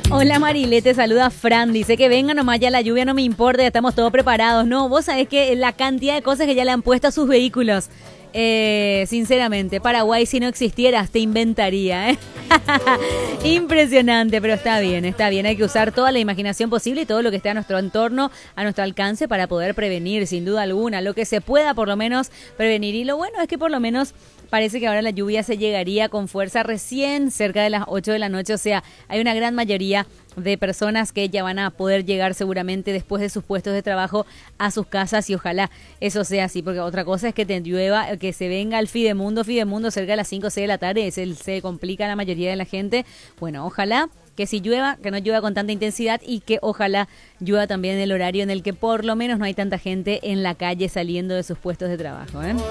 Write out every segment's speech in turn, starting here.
Hola Marile, te saluda Fran, dice que venga nomás ya la lluvia, no me importa, ya estamos todos preparados. No, vos sabés que la cantidad de cosas que ya le han puesto a sus vehículos. Sinceramente, Paraguay si no existieras te inventaría, ¿eh? Impresionante, pero está bien, hay que usar toda la imaginación posible y todo lo que esté a nuestro entorno, a nuestro alcance para poder prevenir, sin duda alguna, lo que se pueda por lo menos prevenir. Y lo bueno es que por lo menos parece que ahora la lluvia se llegaría con fuerza recién cerca de las 8 de la noche, o sea, hay una gran mayoría de personas que ya van a poder llegar seguramente después de sus puestos de trabajo a sus casas y ojalá eso sea así, porque otra cosa es que te llueva, que se venga el Fidemundo cerca de las 5 o 6 de la tarde, se complica a la mayoría de la gente. Bueno, ojalá que si llueva, que no llueva con tanta intensidad y que ojalá llueva también en el horario en el que por lo menos no hay tanta gente en la calle saliendo de sus puestos de trabajo, ¿eh?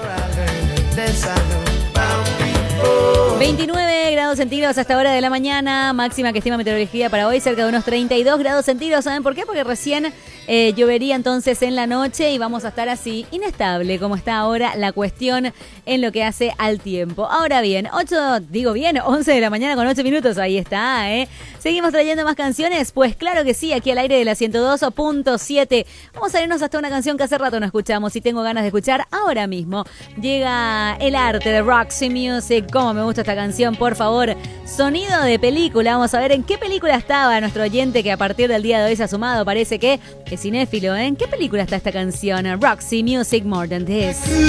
29 grados centígrados hasta hora de la mañana, máxima que estima meteorología para hoy, cerca de unos 32 grados centígrados. ¿Saben por qué? Porque recién llovería entonces en la noche y vamos a estar así, inestable como está ahora la cuestión en lo que hace al tiempo. Ahora bien, 11 de la mañana con 8 minutos, ahí está, ¿eh? ¿Seguimos trayendo más canciones? Pues claro que sí, aquí al aire de la 102.7. Vamos a irnos hasta una canción que hace rato no escuchamos y tengo ganas de escuchar ahora mismo. Llega el arte de Roxy Music. Cómo me gusta esta canción, por favor. Sonido de película. Vamos a ver en qué película estaba nuestro oyente que a partir del día de hoy se ha sumado. Parece que es cinéfilo, ¿eh? ¿En qué película está esta canción? Roxy Music, More Than This.